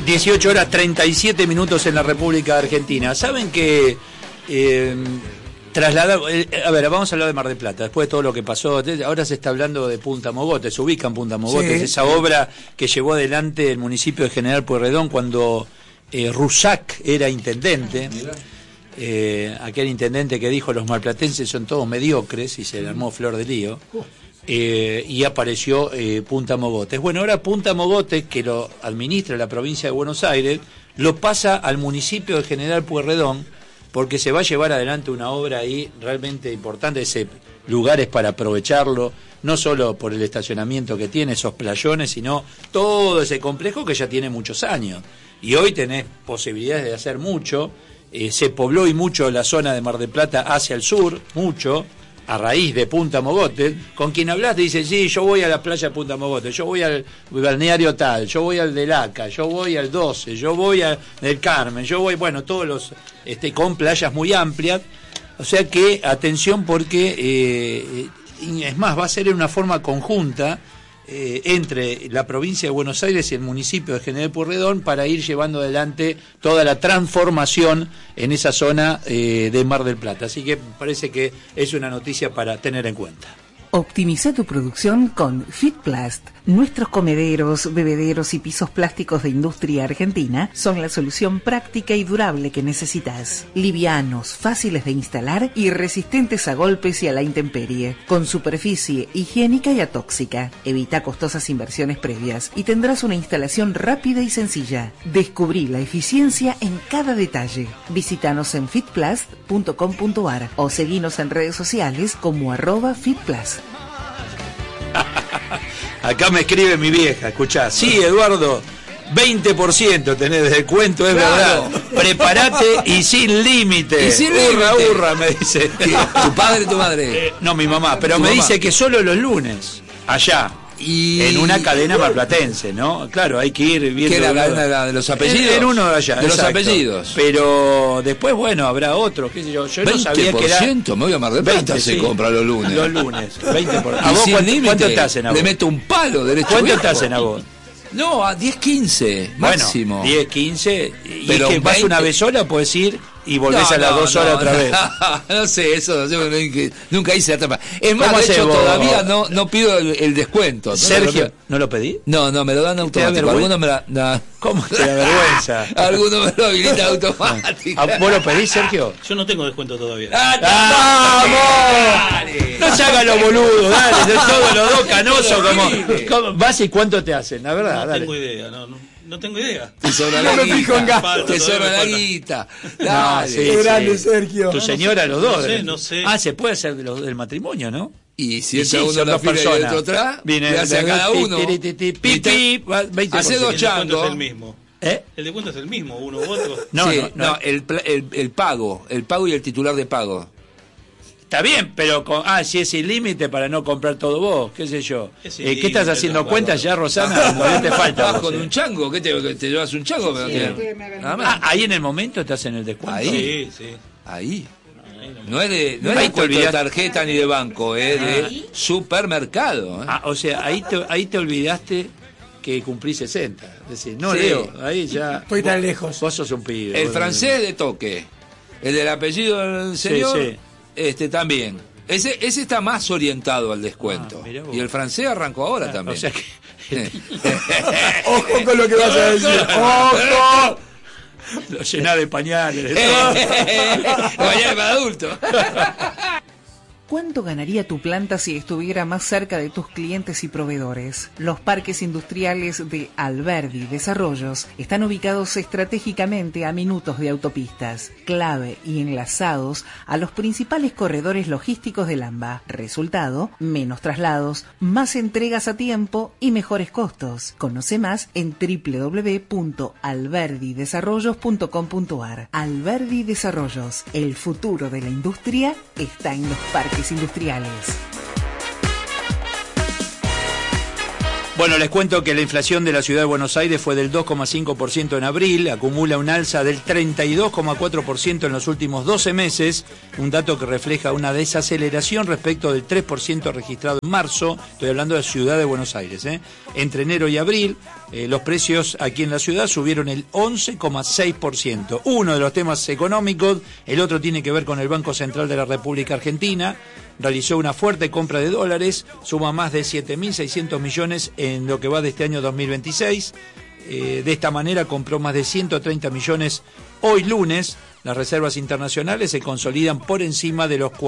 18 horas 37 minutos en la República Argentina. ¿Saben que a ver, vamos a hablar de Mar del Plata, después de todo lo que pasó? Ahora se está hablando de Punta Mogotes, se ubica en Punta Mogotes, sí, esa obra que llevó adelante el municipio de General Pueyrredón cuando Rusac era intendente. Aquel intendente que dijo los marplatenses son todos mediocres, y se le armó flor de lío. Y apareció Punta Mogotes. Bueno, ahora Punta Mogotes, que lo administra la provincia de Buenos Aires, lo pasa al municipio de General Pueyrredón, porque se va a llevar adelante una obra ahí realmente importante. Ese lugar es para aprovecharlo, no solo por el estacionamiento que tiene, esos playones, sino todo ese complejo que ya tiene muchos años. Y hoy tenés posibilidades de hacer mucho. Se pobló y mucho la zona de Mar del Plata hacia el sur, mucho, a raíz de Punta Mogotes. Con quien hablas te dice, sí, yo voy a la playa de Punta Mogotes, yo voy al balneario tal, yo voy al del Aca, yo voy al 12, yo voy al del Carmen, yo voy, bueno, todos los, con playas muy amplias. O sea que, atención, porque, es más, va a ser en una forma conjunta entre la provincia de Buenos Aires y el municipio de General Pueyrredón, para ir llevando adelante toda la transformación en esa zona de Mar del Plata. Así que parece que es una noticia para tener en cuenta. Optimiza tu producción con Fitplast. Nuestros comederos, bebederos y pisos plásticos de industria argentina son la solución práctica y durable que necesitas. Livianos, fáciles de instalar y resistentes a golpes y a la intemperie. Con superficie higiénica y atóxica. Evita costosas inversiones previas y tendrás una instalación rápida y sencilla. Descubrí la eficiencia en cada detalle. Visítanos en fitplast.com.ar o seguinos en redes sociales como @fitplast. Acá me escribe mi vieja, escuchá, sí, Eduardo, 20% tenés de descuento, es claro, verdad. Prepárate y sin límite. Hurra, me dice. ¿Tu padre, tu madre? No, mi mamá, pero me dice que solo los lunes, allá. Y en una cadena marplatense, ¿no? Claro, hay que ir viendo. ¿Qué es la cadena de los apellidos? En uno de allá. De los apellidos. Pero después, bueno, habrá otros, qué sé yo. Yo no sabía que era. 20%, me voy a Mar del Plata, se compra los lunes. Los lunes, 20%. ¿A vos cuánto te hacen a vos? Le meto un palo derecho. ¿Cuánto te hacen a vos? No, a 10, 15, máximo. Bueno, 10, 15. Y pero es que vas una vez sola, puedes ir y volvés a las 2 horas otra vez. No sé, eso yo nunca hice la trampa. Es más, de hecho, todavía no pido el descuento. Sergio, ¿no lo pedí? No, me lo dan automático. Algunos me la... ¿Cómo te da vergüenza? Algunos me lo habilitan automático. ¿Vos lo pedís, Sergio? Yo no tengo descuento todavía. ¡Vamos! No se hagan los boludos, dale, todos los dos canosos como vas y cuánto te hacen, la verdad, no tengo idea, no tengo idea. Te sobra la guita. Te sobra la guita. Dale, sí, qué grande, Sergio. Tu señora, los dos. No sé. Ah, se puede hacer del matrimonio, ¿no? Y si entra uno en la fila y otro atrás, le hace a cada uno. Hace dos changos. El descuento es el mismo. El descuento es el mismo, uno u otro. No, el pago y el titular de pago. Está bien, pero si es sin límite para no comprar todo vos, qué sé yo. ¿Qué estás haciendo cuenta ya, Rosana? No te falta. Vas con un chango, ¿qué te llevas un chango? Sí, nada más. Ahí en el momento te hacen el descuento. Ahí. Sí. Ahí. No es de tarjeta ni de banco, es de supermercado. O sea, ahí te olvidaste que cumplí 60. Es decir, no, sí. Leo, ahí ya. Estoy tan lejos. Vos sos un pibe. El francés de toque, el del apellido del señor. Sí. También. Ese está más orientado al descuento. Y el francés arrancó ahora también. O sea que... Ojo con lo que vas a decir. ¡Ojo! Lo llenás de pañales. Pañales para adultos. ¿Cuánto ganaría tu planta si estuviera más cerca de tus clientes y proveedores? Los parques industriales de Alberdi Desarrollos están ubicados estratégicamente a minutos de autopistas, clave y enlazados a los principales corredores logísticos del AMBA. Resultado, menos traslados, más entregas a tiempo y mejores costos. Conoce más en www.alberdidesarrollos.com.ar. Alberdi Desarrollos, el futuro de la industria está en los parques industriales. Bueno, les cuento que la inflación de la ciudad de Buenos Aires fue del 2,5% en abril, acumula un alza del 32,4% en los últimos 12 meses, un dato que refleja una desaceleración respecto del 3% registrado en marzo. Estoy hablando de la ciudad de Buenos Aires. Entre enero y abril, los precios aquí en la ciudad subieron el 11,6%. Uno de los temas económicos, el otro tiene que ver con el Banco Central de la República Argentina. Realizó una fuerte compra de dólares, suma más de 7.600 millones en lo que va de este año 2026. De esta manera compró más de 130 millones hoy lunes. Las reservas internacionales se consolidan por encima de los